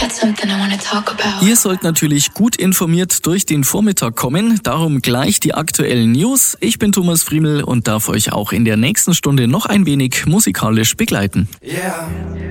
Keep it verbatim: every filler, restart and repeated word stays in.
Ihr sollt natürlich gut informiert durch den Vormittag kommen, darum gleich die aktuellen News. Ich bin Thomas Friemel und darf euch auch in der nächsten Stunde noch ein wenig musikalisch begleiten. Yeah.